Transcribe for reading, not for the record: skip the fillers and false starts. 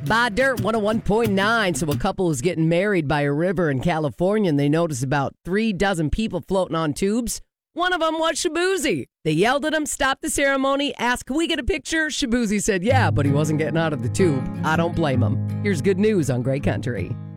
By Dirt 101.9. So a couple was getting married by a river in California, and they noticed about 36 people floating on tubes. One of them was Shaboozey. They yelled at him, stopped the ceremony, asked, "Can we get a picture?" Shaboozey said, "Yeah," but he wasn't getting out of the tube. I don't blame him. Here's good news on Great Country.